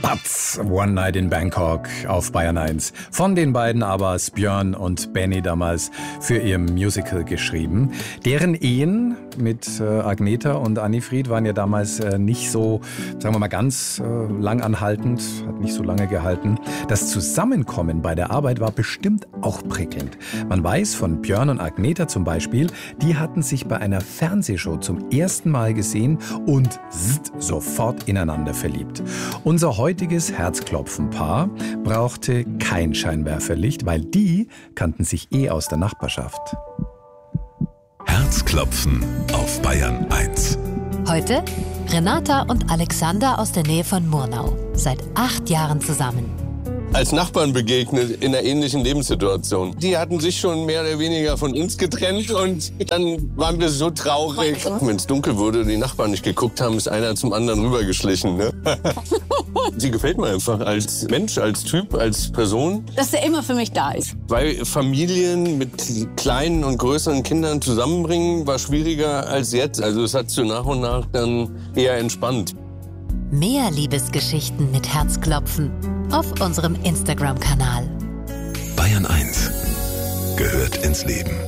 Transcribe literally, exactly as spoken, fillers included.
Hatz, One Night in Bangkok auf Bayern eins. Von den beiden aber Björn und Benny damals für ihr Musical geschrieben. Deren Ehen mit äh, Agneta und Annifried waren ja damals äh, nicht so, sagen wir mal, ganz äh, lang anhaltend, hat nicht so lange gehalten. Das Zusammenkommen bei der Arbeit war bestimmt auch prickelnd. Man weiß von Björn und Agneta zum Beispiel, die hatten sich bei einer Fernsehshow zum ersten Mal gesehen und zzzt, sofort ineinander verliebt. Unser heutiges Herzklopfen-Paar brauchte kein Scheinwerferlicht, weil die kannten sich eh aus der Nachbarschaft. Herzklopfen auf Bayern eins. Heute Renata und Alexander aus der Nähe von Murnau. Seit acht Jahren zusammen. Als Nachbarn begegnet in einer ähnlichen Lebenssituation. Die hatten sich schon mehr oder weniger von uns getrennt und dann waren wir so traurig. Wenn es dunkel wurde und die Nachbarn nicht geguckt haben, ist einer zum anderen rübergeschlichen. Ne? Sie gefällt mir einfach als Mensch, als Typ, als Person. Dass er immer für mich da ist. Weil Familien mit kleinen und größeren Kindern zusammenbringen, war schwieriger als jetzt. Also es hat so nach und nach dann eher entspannt. Mehr Liebesgeschichten mit Herzklopfen auf unserem Instagram-Kanal. Bayern eins gehört ins Leben.